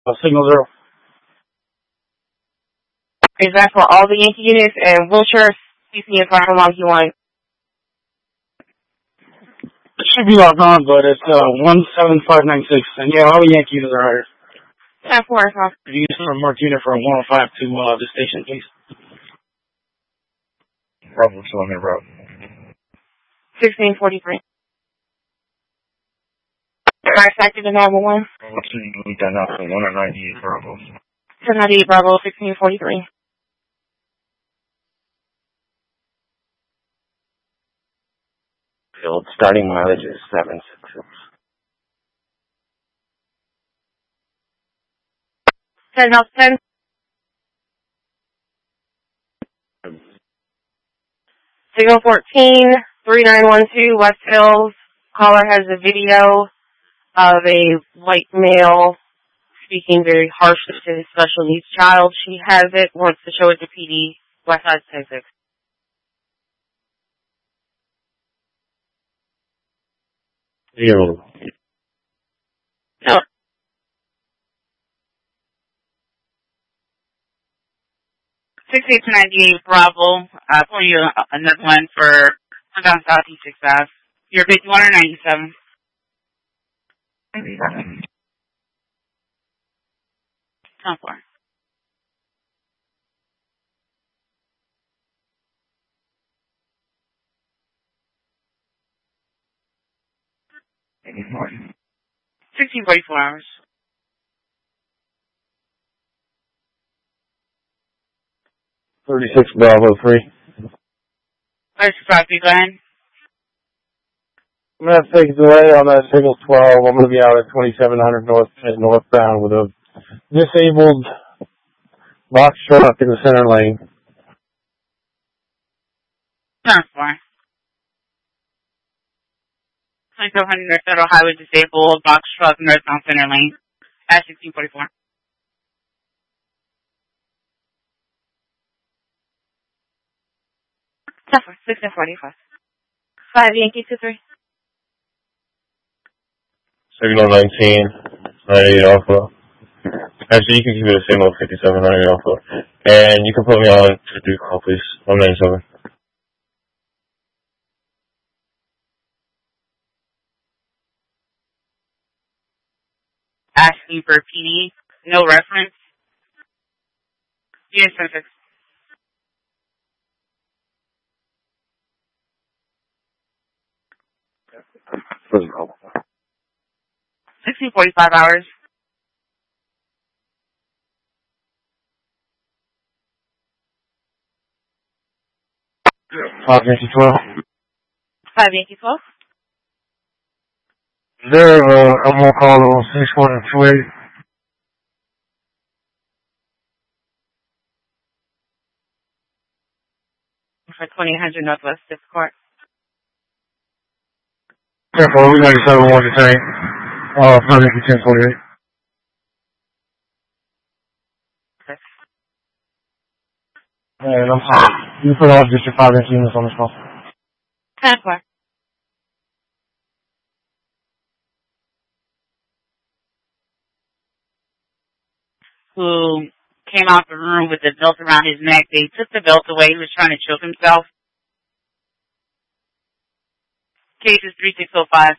Signal 0. Is that for all the Yankee units and Wilshire, CC, and how long you want? It should be logged on, but it's 17596. And yeah, all the Yankee units are hired. 10-4. If you can send a marked unit from 105 to the station, please. Bravo, 200, bro. 1643. Alright, active to 911. Bravo 2, you need that now for 198, Bravo. 1098, Bravo, 1643. Field starting mileage is 766. 10 out 10. Signal 14, 3912, West Hills. Caller has a video of a white male speaking very harshly to his special needs child. She has it, wants to show it to PD, West Side 66. Zero. No. 6898 Bravo. Pulling you another one for down Southeast 6 Ave. You're 51 or 97? 10-4. Anymore. 1644 hours. 36 Bravo 3. Let's start. Go ahead. I'm going to take a delay on that signal 12. I'm going to be out at 2700 northbound with a disabled box truck in the center lane. 10-4. 2700 North Federal Highway disabled, box truck, northbound center lane, at 1644. Tougher, 1645. 5 Yankee 23. Signal 19, 98 Alpha. Actually, you can keep it a signal 57, 98 Alpha. And you can put me on to 3 call, please. 197. Asking for PD, no reference. Unit 76. First Bravo. 1645 hours. Yankee 12. 5 Yankee 12. Is there a more call on 6128? For 2000 Northwest 6th Court. Careful, we 97 1 to tank. 5 Yankee 1048. Okay. And I'm sorry. You put all just your 5 Yankee units on this call. 10-4. Who came out the room with the belt around his neck. They took the belt away. He was trying to choke himself. Case is 3605.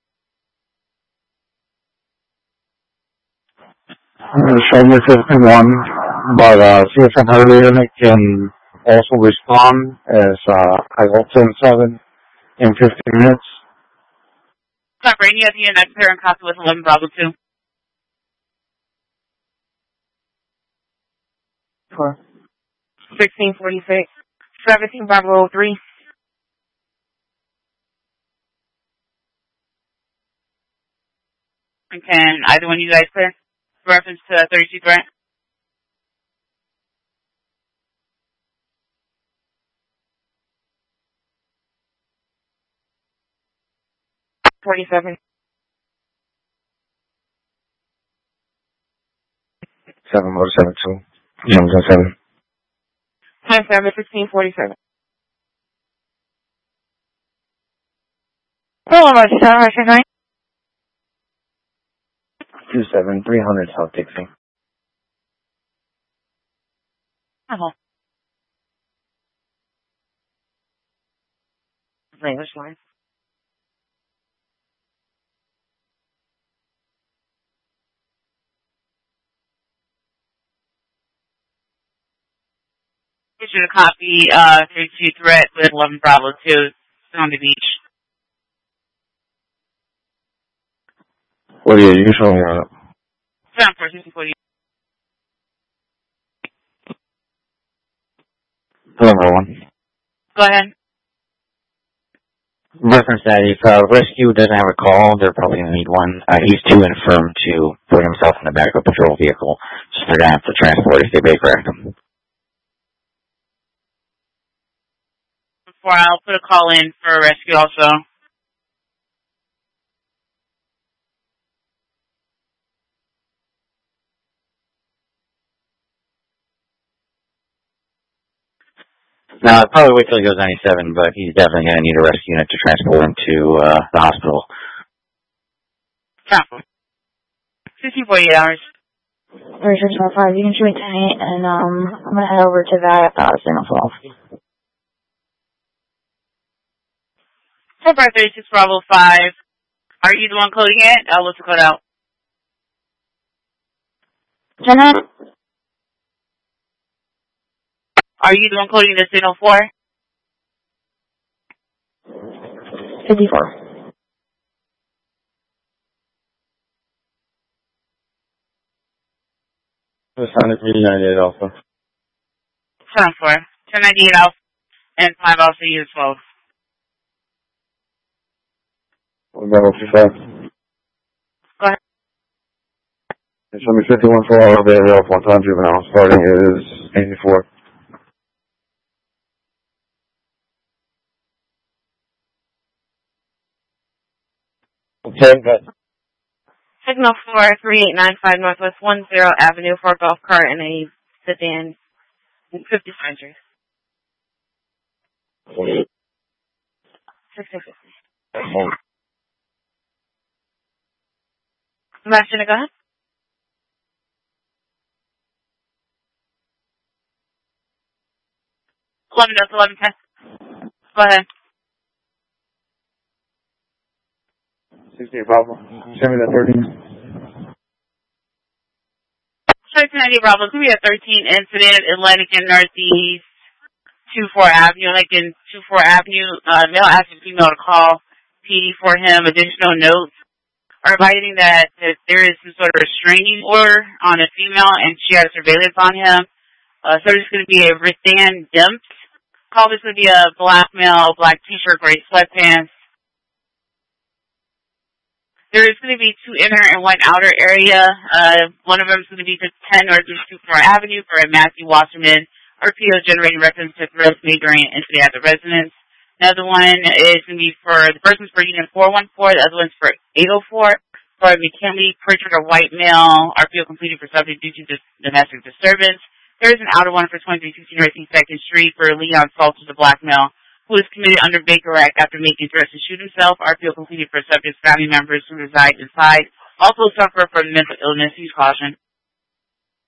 I'm going to show you 51, but see if another unit can also respond as I got 10-7 in 15 minutes. Stop radio at the end. That's clear and copy with 11 Bravo 2. 1646. 17 Bravo 3. And can either one of you guys clear? Reference to 32 threat. $47. 7-7-2. 7-7. 1647. Oh, my God, 27, 300 South Dixie. Oh. Language line. Issue a copy, 32 threat with 11 Bravo 2, on the beach. What are you showing me on it? 7-4-60-40. Hello, everyone. Go ahead. Reference that if rescue doesn't have a call, they're probably going to need one. He's too infirm to put himself in the back of a patrol vehicle, so they're going to have to transport if they break rack him. Before I'll put a call in for rescue also. No, I'd probably wait till he goes 97, but he's definitely going to need a rescue unit to transport him to the hospital. 16-48 hours. 3615, you can shoot me tonight, and I'm going to head over to that signal 12. 4-5-36 Bravo 5. Are you the one coding it? I'll look the code out. Jenna? Are you the one coding the signal 4? 54. The sound is 98 Alpha. 7-4. 1098 Alpha and 5 Alpha U 12. Bravo 25. Go ahead. Show me 51 for all of the Alpha 1 time juvenile. Starting is 84. Okay, good. Signal 4, 3895 Northwest 10 Avenue for a golf cart and a sedan. 50 Frenchers. 650. Sebastian, go ahead. Eleven does 11-10. Go ahead. 68 Bravo. Send me that 13. 1390 Bravo. It's going to be a 13 incident, Atlantic and Northeast 24 Avenue, like in 24 Avenue. Male asked a female to call PD for him. Additional notes are writing that there is some sort of restraining order on a female and she has surveillance on him. So there's going to be a Rathan Dimps call. This would be a black male, black t-shirt, gray sweatpants. There is going to be 2 inner and 1 outer area. One of them is going to be for 10 Northeast 24 Avenue for a Matthew Wasserman RPO generating reference to threats made during an incident at the residence. Another one is going to be for the first one's for Unit 414, the other one's for 804 for McKinley Pritchard, a white male RPO completed for subject due to domestic disturbance. There is an outer one for 2316 Northeast 2nd Street for Leon Salters, a black male who was committed under Baker Act after making threats to shoot himself. RPO completed for subject's family members who reside inside. Also suffer from mental illness. Use caution.